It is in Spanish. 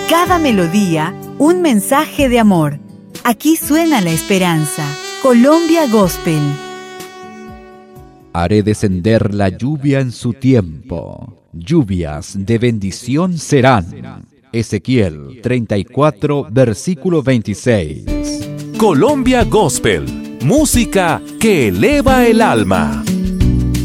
Cada melodía, un mensaje de amor. Aquí suena la esperanza. Colombia Gospel. Haré descender la lluvia en su tiempo. Lluvias de bendición serán. Ezequiel 34, versículo 26. Colombia Gospel, música que eleva el alma.